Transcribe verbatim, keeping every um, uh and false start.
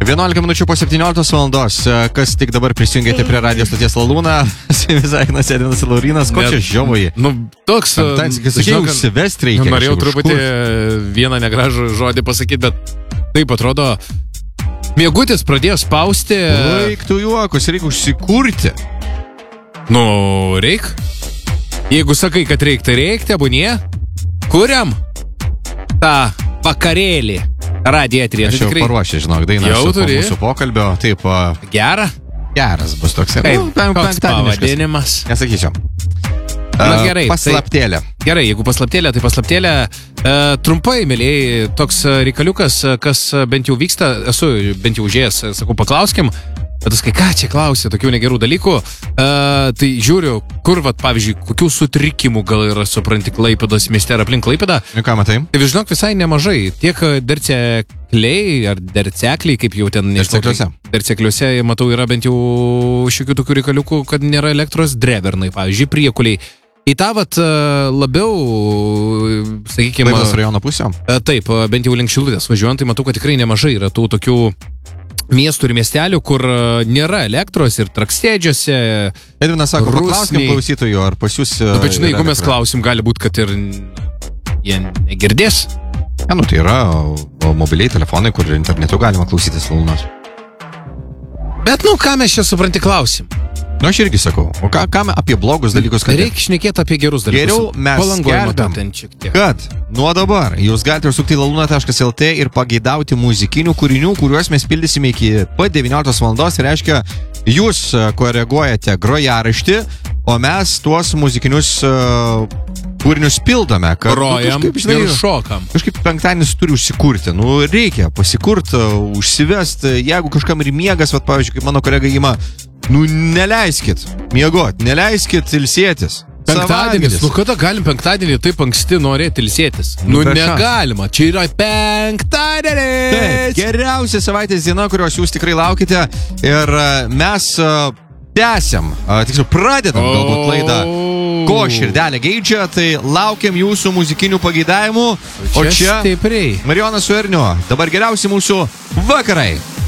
vienuolika minučių po septynioliktos valandos. Kas tik dabar prisijungėte prie radio stoties Lalūną, Sveikinas Edvinas ir Laurinas, ko čia žiovoji? Nu, toks... Sakiau, užsivest reikia. Norėjau truputį vieną negražų žodį pasakyti, bet taip atrodo, miegutis pradėjo spausti... Reiktų juokus, reikia užsikurti. Nu, reik. Jeigu sakai, kad reik, tai reik, tebūnie. Kuriam tą vakarėlį. Radiją eteryje. Aš jau tikrai... paruošę, žinok, dainą jau su mūsų pokalbio. Taip, gerą? Geras bus toks. Kaip, nu, koks pavadinimas? Nesakyčiau. Na gerai. Paslaptėlė. Tai, gerai, jeigu paslaptėlė, tai paslaptėlė. E, trumpai, mėlyjei, toks reikaliukas, kas bent jau vyksta, esu bent jau užėjęs, sakau, paklauskim. Bet aš kai ką čia klausė, tokių negerų dalykų, e, tai žiūriu, kur, vat, pavyzdžiui, kokių sutrikimų gal yra, supranti, Klaipėdos mieste ar aplink Klaipėdą. Ir ką matai? Tai žinok, visai nemažai. Tiek dercekliai ar dercekliai, kaip jau ten... Dercekliuose. Dercekliuose, matau, yra bent jau šiokių tokių reikaliukų, kad nėra elektros, drevernai, pavyzdžiui, priekuliai. Į tą vat labiau, sakykime... Klaipėdos rajono pusę? Taip, bent jau link Šilutės važiuojant, tai matau, kad tikrai nemažai yra tų tokių miestų ir miestelių, kur nėra elektros ir trakstėdžiuose. Edvinas sako, paklauskim klausytojų, ar pas jūs... Nu, bet žinai, jeigu mes klausim, gali būti, kad ir jie negirdės. Ja, nu tai yra mobiliai telefonai, kur internetu galima klausytis Lalūnos. Bet nu, ką mes čia supranti klausim? Nu, aš irgi sakau, o ką, ką apie blogus dalykus kalbėti? Reikia šnekėti apie gerus dalykus. Geriau mes skelbiam, kad nuo dabar jūs galite užsukti į lalūna taškas el tė ir pageidauti muzikinių kūrinių, kuriuos mes pildysime iki pat devynioliktos valandos. Tai reiškia, jūs koreguojate grojaraštį, o mes tuos muzikinius uh, kūrinius pildome. Kad, Rojam nu, kažkaip, žinai, ir šokam. Kažkaip penktadienis turi užsikurti. Nu, reikia pasikurti, užsivesti. Jeigu kažkam ir miegas, vat, pavyzdžiui, kaip mano kolega ima, nu, neleiskit miegot, neleiskit ilsėtis. Penktadienis, nu kada galim penktadienį taip anksti norėti ilsėtis? Nu, nu negalima, čia yra penktadienis. Taip, geriausia savaitės diena, kurios jūs tikrai laukite. Ir mes uh, tęsiam, uh, tiksliau pradedam oh. galbūt laidą, ko širdelė geidžia, tai laukiam jūsų muzikinių pageidavimų. O čia, čia Marijonas su Erniu. Dabar geriausi mūsų vakarai.